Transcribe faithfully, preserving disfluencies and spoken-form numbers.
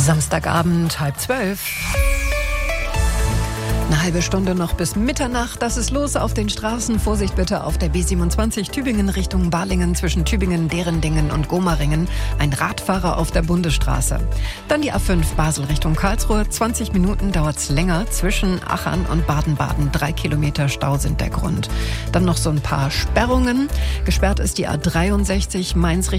Samstagabend, halb zwölf. Eine halbe Stunde noch bis Mitternacht. Das ist los auf den Straßen. Vorsicht bitte auf der B siebenundzwanzig Tübingen Richtung Balingen zwischen Tübingen, Derendingen und Gomaringen. Ein Radfahrer auf der Bundesstraße. Dann die A fünf Basel Richtung Karlsruhe. zwanzig Minuten dauert's länger zwischen Achern und Baden-Baden. Drei Kilometer Stau sind der Grund. Dann noch so ein paar Sperrungen. Gesperrt ist die A dreiundsechzig Mainz Richtung